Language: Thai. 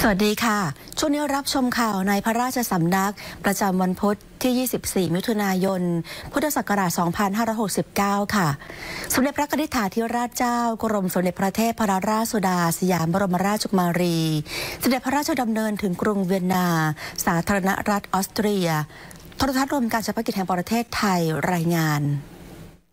สวัสดีค่ะช่วงนี้รับชมข่าวในพระราชสำนักประจำวันพุธที่ 24 มิถุนายน พุทธศักราช 2569 ค่ะสมเด็จพระนิธิถาธิราชเจ้ากรมสมเด็จพระเทพรัตนราชสุดาสยามบรมราชกุมารีเสด็จพระราชดำเนินถึงกรุงเวียนนา สาธารณรัฐออสเตรียโทรทัศน์รวมการเฉพาะกิจแห่งประเทศไทยรายงาน